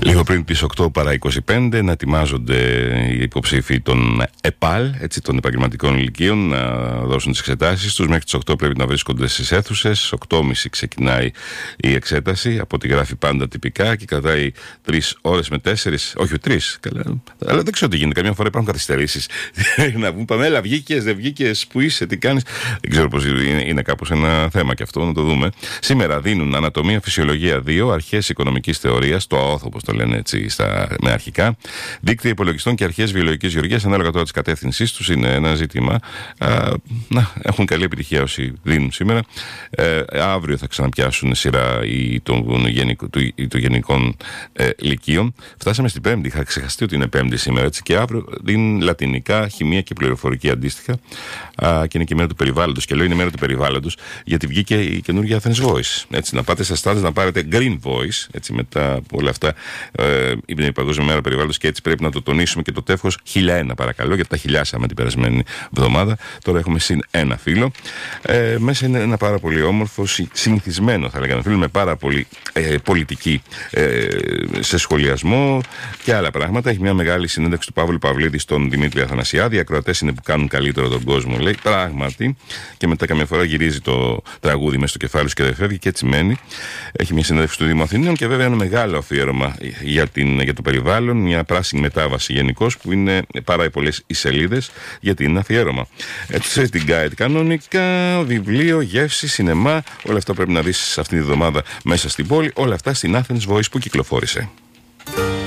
Λίγο πριν τις 8 παρά 25 να ετοιμάζονται οι υποψήφοι των ΕΠΑΛ, έτσι, των επαγγελματικών ηλικίων, να δώσουν τις εξετάσεις τους. Μέχρι τις 8 πρέπει να βρίσκονται στις αίθουσες. 8.30 ξεκινάει η εξέταση, από ό,τι γράφει πάντα τυπικά, και κρατάει 3 ώρες με 4, όχι 3, καλά, αλλά δεν ξέρω τι γίνεται. Καμιά φορά υπάρχουν καθυστερήσεις. Να πούμε, Παμέλα, βγήκες, δεν βγήκες, που είσαι, τι κάνεις. Δεν ξέρω πώς είναι κάπως ένα θέμα και αυτό, να το δούμε. Σήμερα δίνουν ανατομία, φυσιολογία 2, αρχές οικονομικής θεωρίας, το ΑΟΘ όπως το λένε έτσι με αρχικά, δίκτυα υπολογιστών και αρχές βιολογικής γεωργίας, ανάλογα τώρα της κατεύθυνσής τους, είναι ένα ζήτημα. Να έχουν καλή επιτυχία όσοι δίνουν σήμερα. Αύριο θα ξαναπιάσουν σειρά των γενικών λυκείων. Φτάσαμε στην Πέμπτη, είχα ξεχαστεί ότι είναι Πέμπτη σήμερα, έτσι, και αύριο δίνουν λατινικά, χημεία και πληροφορική αντίστοιχα. Και είναι και η μέρα του περιβάλλοντος. Και λέω είναι η μέρα του περιβάλλοντος, γιατί βγήκε η καινούργια Athens Voice. Έτσι, να πάτε στα στάδες να πάρετε Green Voice, έτσι, μετά από όλα αυτά. Είναι η Παγκόσμια Μέρα Περιβάλλοντος και έτσι πρέπει να το τονίσουμε, και το τεύχος 1001 παρακαλώ, γιατί τα χιλιάσαμε την περασμένη εβδομάδα. Τώρα έχουμε συν ένα φίλο. Μέσα είναι ένα πάρα πολύ όμορφο, συνηθισμένο θα λέγαμε φίλο, με πάρα πολύ πολιτική σε σχολιασμό και άλλα πράγματα. Έχει μια μεγάλη συνέντευξη του Παύλου Παυλίδη στον Δημήτρη Αθανασιάδη. Οι ακροατές είναι που κάνουν καλύτερο τον κόσμο, λέει, πράγματι. Και μετά καμιά φορά γυρίζει το τραγούδι μέσα στο κεφάλι σου και δεν φεύγει, και έτσι μένει. Έχει μια συνέντευξη του Δήμου Αθηναίων και βέβαια ένα μεγάλο αφιέρωμα για το περιβάλλον, μια πράσινη μετάβαση γενικώς, που είναι πάρα πολλές οι σελίδες, γιατί είναι αφιέρωμα. Έτσι, την guide κανονικά, βιβλίο, γεύση, σινεμά, όλα αυτά πρέπει να δεις αυτή τη βδομάδα μέσα στην πόλη, όλα αυτά στην Athens Voice που κυκλοφόρησε.